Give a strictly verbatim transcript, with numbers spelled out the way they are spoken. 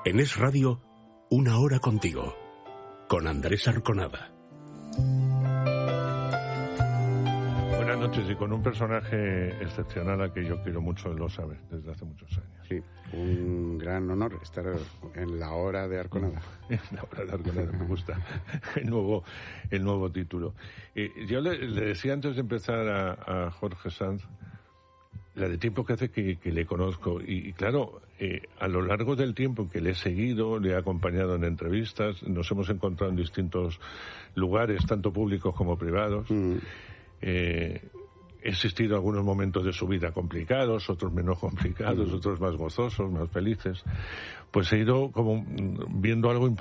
En Es Radio, una hora contigo, con Andrés Arconada. Buenas noches, y con un personaje excepcional al que yo quiero mucho, lo sabes, desde hace muchos años. Sí, un gran honor estar en la hora de Arconada. En la hora de Arconada, me gusta el nuevo, el nuevo título. Eh, yo le, le decía antes de empezar a, a Jorge Sanz la de tiempo que hace que, que le conozco, y, y claro, eh, a lo largo del tiempo que le he seguido, le he acompañado en entrevistas, nos hemos encontrado en distintos lugares, tanto públicos como privados. Mm. Eh, he existido algunos momentos de su vida complicados, otros menos complicados, mm. otros más gozosos, más felices. Pues he ido como viendo algo importante